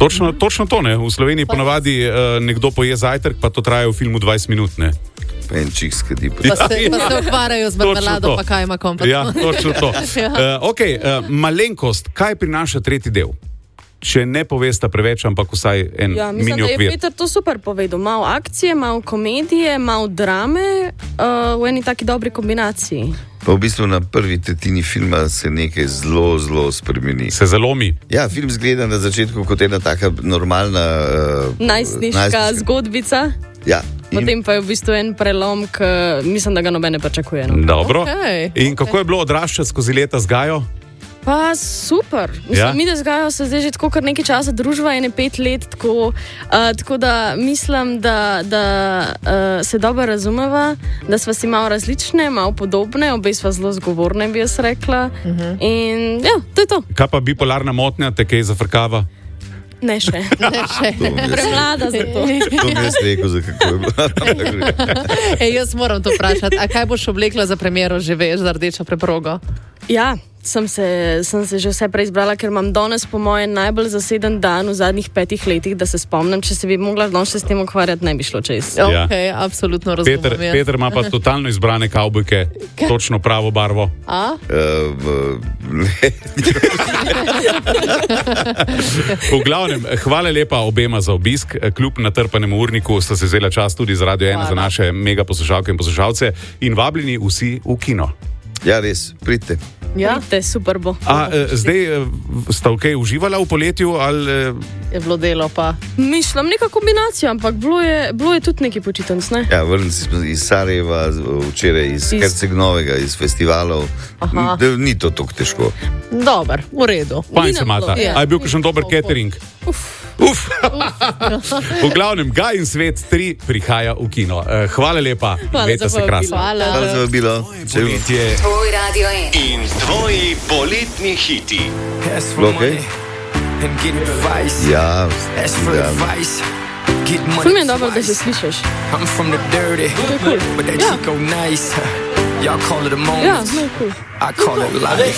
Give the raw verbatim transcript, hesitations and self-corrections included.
Točno, točno to, ne. V Sloveniji ponavadi uh, nekdo poje zajtrk, pa to traja v filmu dvajset minut, ne. Pa en čik skadi. Pa se, pa se ukvarjajo z marmelado, pa kaj ima kompas. Ja, točno to. ja. uh, ok, uh, malenkost, kaj prinaša tretji del? Če ne povesta preveč, ampak vsaj en ja, mini okvir. Mislim, da je Peter to super povedal. Malo akcije, malo komedije, malo drame uh, v eni taki dobri kombinaciji. Pa v bistvu na prvi tretjini filma se nekaj zelo, zelo spremeni. Se zalomi. Ja, film zgleda na začetku kot ena taka normalna... Uh, najstniška zgodbica. Ja. In... Potem pa je v bistvu en prelom, ki mislim, da ga nobene pričakuje. No? Dobro. Okay, In okay. kako je bilo odraščati skozi leta z Gajo? Pa super. Mislim, ja? Mi da z Gajo se zdaj že tako kar nekaj časa družba, ene pet let, tako, uh, tako da mislim, da, da uh, se dobro razumeva, da sva si malo različne, malo podobne, obe sva zelo zgovorne, bi jaz rekla. Uh -huh. In ja, to je to. Kaj pa bipolarna motnja, te kaj zafrkava? Ne še. Ne še. Premlada za to. To mi jaz rekel, za kako je bilo. Ej, jaz moram to vprašati. A kaj boš oblekla za premiero, že veš, za rdečo preprogo? Ja, sem se, sem se že vse preizbrala, ker imam danes po mojem najbolj zaseden dan v zadnjih petih letih, da se spomnim, če se bi mogla danes še s tem ukvarjati, ne bi šlo čez. Ja. Ok, absolutno razumem. Peter, Peter ima pa totalno izbrane kavbojke, točno pravo barvo. A? Uh, ne. V glavnem, hvala lepa obema za obisk. Kljub natrpanemu urniku sta se vzela čas tudi za Radio ena, za naše mega poslušalke in poslušalce in vabljeni vsi v kino. Ja, res, pridite. Ja, te super bo. A, eh, zdaj eh, sta ok uživala v poletju ali... Eh... Je bilo delo pa? Mišljam, neka kombinacija, ampak bilo je, bilo je tudi neki počitnic, ne? Ja, vrnili smo iz Sarajeva, včeraj iz, iz... Herceg-Novega, iz festivalov. Da, ni to tako težko. Dobar, v redu. Fajn se mata. A je bil kakšen dober catering? Uf. Uf. V glavnem, Gaj in svet tri prihaja v kino. Uh, hvala lepa. Hvala za vabilo. Hvala. Hvala za vabilo. Tvoj Radio ena. In tvoji poletni hiti. Okay. Ja, Ful mi je dobro, da se slišiš. I'm from the dirty, cool. but that Yeah. Chico nice. Y'all call it a moment. Ja, zelo kul. I call it life.